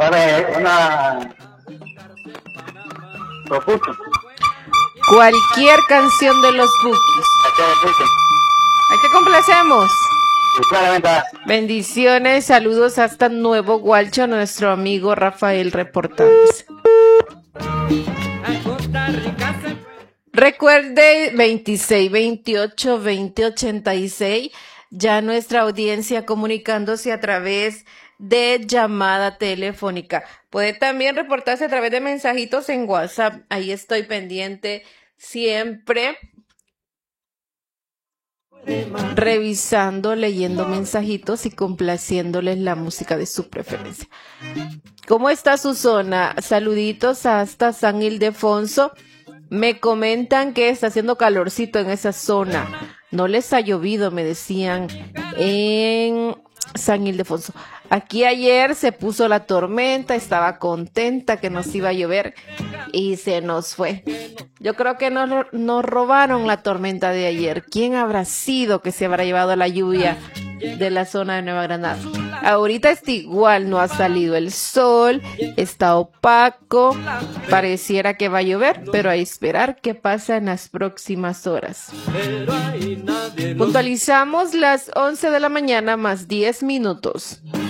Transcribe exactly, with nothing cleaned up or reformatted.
Para una propuesta. Cualquier canción de los Bukis. ¿A qué complacemos? Bendiciones, saludos hasta Nuevo Gualcho, nuestro amigo Rafael reportándose. Recuerde veintiséis veintiocho veinte ochenta y seis, ya nuestra audiencia comunicándose a través de llamada telefónica. Puede también reportarse a través de mensajitos en WhatsApp. Ahí estoy pendiente siempre, revisando, leyendo mensajitos y complaciéndoles la música de su preferencia. ¿Cómo está su zona? Saluditos hasta San Ildefonso. Me comentan que está haciendo calorcito en esa zona. No les ha llovido, me decían, en San Ildefonso. Aquí ayer se puso la tormenta, estaba contenta que nos iba a llover y se nos fue. Yo creo que nos, nos robaron la tormenta de ayer. ¿Quién habrá sido que se habrá llevado la lluvia de la zona de Nueva Granada? Ahorita está igual, no ha salido el sol, está opaco, pareciera que va a llover, pero a esperar qué pasa en las próximas horas. Puntualizamos las once de la mañana más diez minutos.